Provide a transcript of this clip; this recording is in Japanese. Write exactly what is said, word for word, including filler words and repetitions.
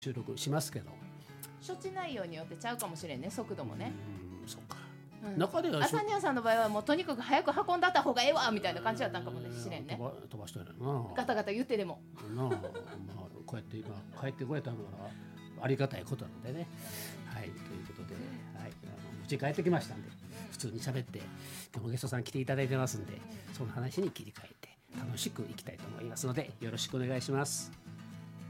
収録しますけど、 処置内容によってちゃうかもしれんね、速度もね。 うん、そうか、 うん、 中では朝庭さんの場合はもうとにかく早く運んだった方がええわみたいな感じだったんかもしれんね。 飛ば飛ばしとるなガタガタ言ってでもなあ、まあ、こうやって今帰ってこれたのはありがたいことなんでね。はい、ということで、はい、あのうち帰ってきましたんで普通に喋って、今日もゲストさん来ていただいてますんで、その話に切り替えて楽しくいきたいと思いますのでよろしくお願いします。